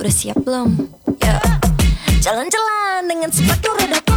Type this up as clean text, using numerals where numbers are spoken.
Udah siap belum? Yo. Jalan-jalan dengan sepatu roda